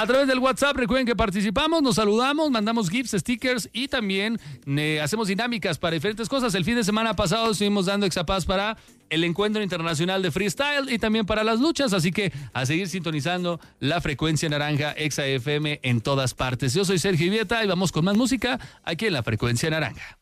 a través del WhatsApp. Recuerden que participamos, nos saludamos, mandamos GIFs, stickers y también hacemos dinámicas para diferentes cosas. El fin de semana pasado estuvimos dando Exapaz para el Encuentro Internacional de Freestyle y también para las luchas, así que a seguir sintonizando la frecuencia naranja Exa FM en todas partes. Yo soy Sergio Ibieta y vamos con más música aquí en la frecuencia naranja.